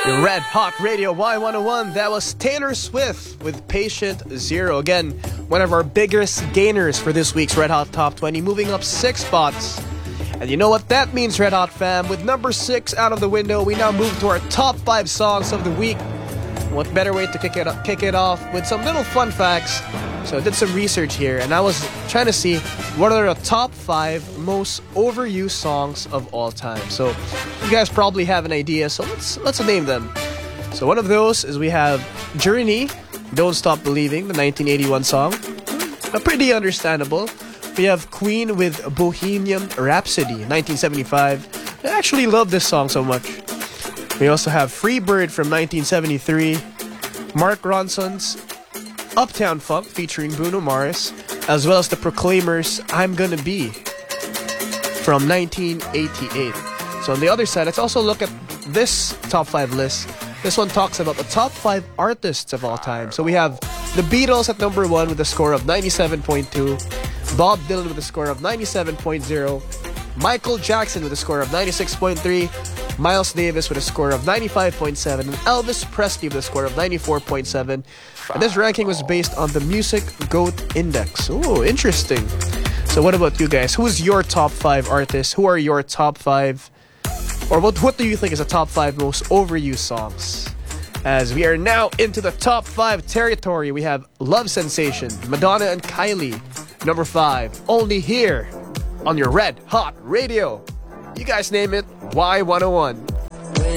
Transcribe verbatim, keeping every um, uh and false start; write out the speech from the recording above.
Your Red Hot Radio Y one oh one, that was Taylor Swift with Patient Zero. Again, one of our biggest gainers for this week's Red Hot Top twenty, moving up six spots. And you know what that means, Red Hot fam? With number six out of the window, we now move to our top five songs of the week. What better way to kick it, kick it off with some little fun facts. So I did some research here, and I was trying to see what are the top five most overused songs of all time. So you guys probably have an idea, so let's let's name them. So one of those is we have Journey, Don't Stop Believing, the nineteen eighty-one song. Uh, pretty understandable. We have Queen with Bohemian Rhapsody, nineteen seventy-five. I actually love this song so much. We also have Freebird from nineteen seventy-three. Mark Ronson's Uptown Funk featuring Bruno Mars, as well as the Proclaimers' I'm Gonna Be from nineteen eighty-eight. So on the other side, let's also look at this top five list. This one talks about the top five artists of all time. So we have the Beatles at number one with a score of ninety-seven point two, Bob Dylan with a score of ninety-seven point zero, Michael Jackson with a score of ninety-six point three, Miles Davis with a score of ninety-five point seven, and Elvis Presley with a score of ninety-four point seven. And this ranking was based on the Music GOAT Index. Oh, interesting. So what about you guys? Who's your top five artists? Who are your top five? Or what, what do you think is the top five most overused songs? As we are now into the top five territory, we have Love Sensation, Madonna and Kylie. Number five, only here on your Red Hot Radio. You guys name it, Y one oh one.